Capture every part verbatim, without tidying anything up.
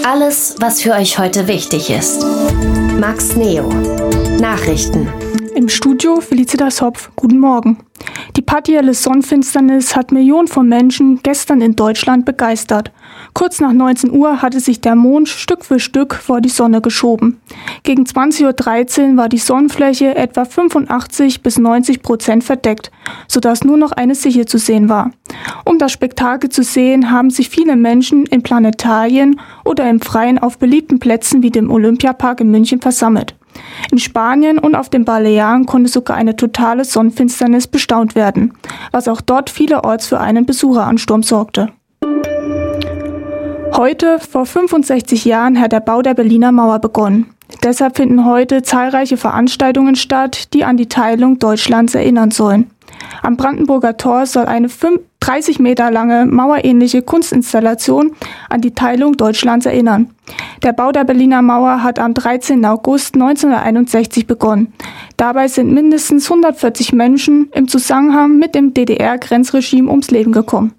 Alles, was für euch heute wichtig ist. Max Neo. Nachrichten. Im Studio Felicitas Hopf. Guten Morgen. Die partielle Sonnenfinsternis hat Millionen von Menschen gestern in Deutschland begeistert. Kurz nach neunzehn Uhr hatte sich der Mond Stück für Stück vor die Sonne geschoben. Gegen zwanzig Uhr dreizehn war die Sonnenfläche etwa fünfundachtzig bis neunzig Prozent verdeckt, sodass nur noch eine Sichel zu sehen war. Um das Spektakel zu sehen, haben sich viele Menschen in Planetarien oder im Freien auf beliebten Plätzen wie dem Olympiapark in München versammelt. In Spanien und auf den Balearen konnte sogar eine totale Sonnenfinsternis bestaunt werden, was auch dort vielerorts für einen Besucheransturm sorgte. Heute, vor fünfundsechzig Jahren, hat der Bau der Berliner Mauer begonnen. Deshalb finden heute zahlreiche Veranstaltungen statt, die an die Teilung Deutschlands erinnern sollen. Am Brandenburger Tor soll eine dreißig Meter lange mauerähnliche Kunstinstallation an die Teilung Deutschlands erinnern. Der Bau der Berliner Mauer hat am dreizehnten August neunzehnhunderteinundsechzig begonnen. Dabei sind mindestens hundertvierzig Menschen im Zusammenhang mit dem D D R-Grenzregime ums Leben gekommen.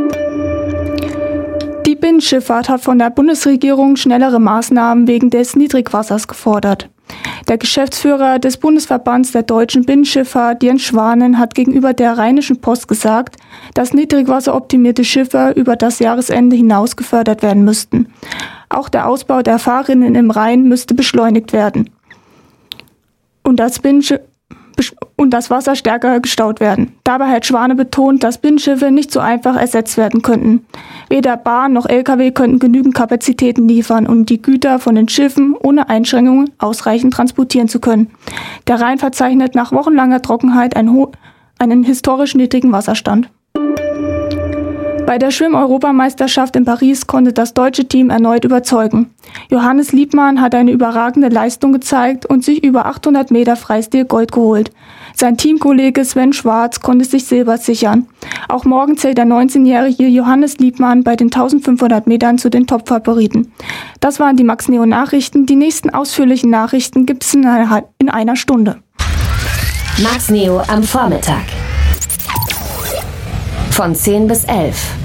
Die Binnenschifffahrt hat von der Bundesregierung schnellere Maßnahmen wegen des Niedrigwassers gefordert. Der Geschäftsführer des Bundesverbands der deutschen Binnenschifffahrt, Jens Schwanen, hat gegenüber der Rheinischen Post gesagt, dass niedrigwasseroptimierte Schiffe über das Jahresende hinaus gefördert werden müssten. Auch der Ausbau der Fahrrinnen im Rhein müsste beschleunigt werden und das, Binnenschiff- und das Wasser stärker gestaut werden. Dabei hat Schwane betont, dass Binnenschiffe nicht so einfach ersetzt werden könnten. Weder Bahn noch L K W könnten genügend Kapazitäten liefern, um die Güter von den Schiffen ohne Einschränkungen ausreichend transportieren zu können. Der Rhein verzeichnet nach wochenlanger Trockenheit einen, ho- einen historisch niedrigen Wasserstand. Bei der Schwimm-Europameisterschaft in Paris konnte das deutsche Team erneut überzeugen. Johannes Liebmann hat eine überragende Leistung gezeigt und sich über achthundert Meter Freistil Gold geholt. Sein Teamkollege Sven Schwarz konnte sich Silber sichern. Auch morgen zählt der neunzehnjährige Johannes Liebmann bei den eintausendfünfhundert Metern zu den Top-Favoriten. Das waren die Max Neo Nachrichten. Die nächsten ausführlichen Nachrichten gibt es in einer, in einer Stunde. Max Neo am Vormittag. Von zehn bis elf.